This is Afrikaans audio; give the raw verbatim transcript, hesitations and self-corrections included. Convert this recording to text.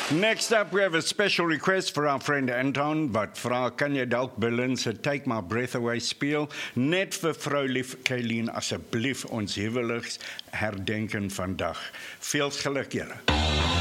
Next up, we have a special request for our friend Anton, wat vra, kan jy dalk Berlin se Take My Breath Away speel, net vir vrou lief Kaylien, asseblief ons huweliks herdenken vandag. Veel geluk julle.